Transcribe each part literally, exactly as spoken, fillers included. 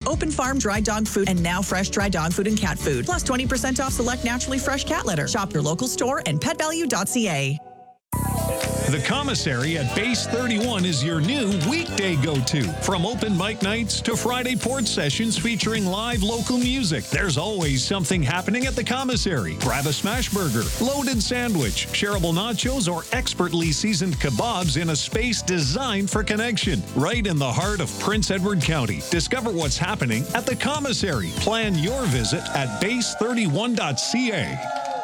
Open Farm dry dog food, and now fresh dry dog food and cat food. Plus twenty percent off select naturally fresh cat litter. Shop your local store and pet value dot c a. The Commissary at Base thirty-one is your new weekday go-to. From open mic nights to Friday port sessions featuring live local music, there's always something happening at the Commissary. Grab a smash burger, loaded sandwich, shareable nachos, or expertly seasoned kebabs in a space designed for connection. Right in the heart of Prince Edward County. Discover what's happening at the Commissary. Plan your visit at base thirty-one dot c a.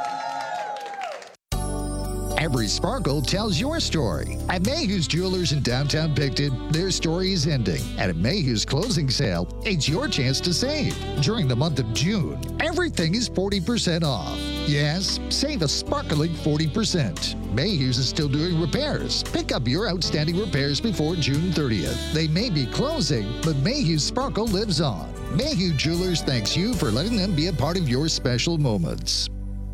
Every sparkle tells your story. At Mayhew's Jewelers in downtown Picton, their story is ending. And at Mayhew's closing sale, it's your chance to save. During the month of June, everything is forty percent off. Yes, save a sparkling forty percent. Mayhew's is still doing repairs. Pick up your outstanding repairs before June thirtieth. They may be closing, but Mayhew's sparkle lives on. Mayhew Jewelers thanks you for letting them be a part of your special moments.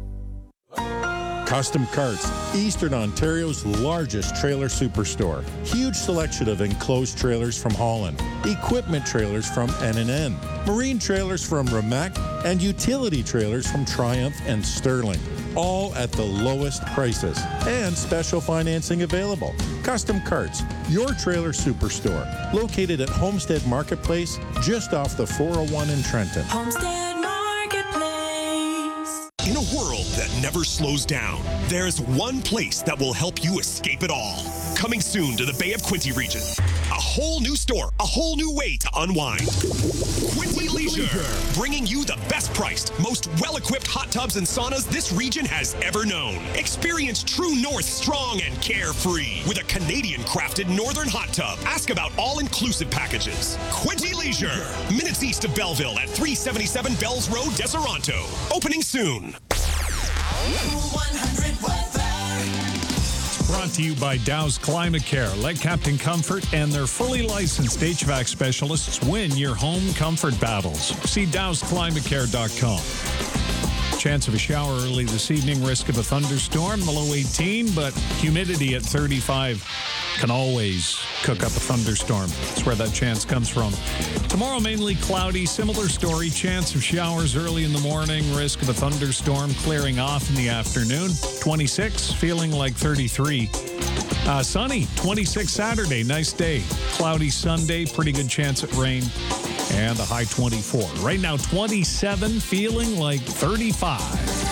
Custom Carts, Eastern Ontario's largest trailer superstore. Huge selection of enclosed trailers from Holland, equipment trailers from N and N, marine trailers from Remac, and utility trailers from Triumph and Sterling. All at the lowest prices and special financing available. Custom Carts, your trailer superstore, located at Homestead Marketplace, just off the four oh one in Trenton. Homestead Marketplace. In a world that never slows down, there's one place that will help you escape it all. Coming soon to the Bay of Quinte region. A whole new store, a whole new way to unwind. Quinte Leisure, bringing you the best priced, most well-equipped hot tubs and saunas this region has ever known. Experience True North strong and carefree with a Canadian-crafted Northern hot tub. Ask about all-inclusive packages. Quinte Leisure, minutes east of Belleville at three seventy-seven Bells Road, Deseronto. Opening soon. one hundred weather. Brought to you by Dow's Climate Care. Let Captain Comfort and their fully licensed H V A C specialists win your home comfort battles. See dows climate care dot com. Chance of a shower early this evening, risk of a thunderstorm, the low eighteen, but humidity at thirty-five. Can always cook up a thunderstorm. That's where that chance comes from. Tomorrow, mainly cloudy, similar story. Chance of showers early in the morning, risk of a thunderstorm clearing off in the afternoon. twenty-six, feeling like thirty-three. Uh, sunny, twenty-six Saturday, nice day. Cloudy Sunday, pretty good chance at rain. And a high twenty-four. Right now, twenty-seven, feeling like thirty-five.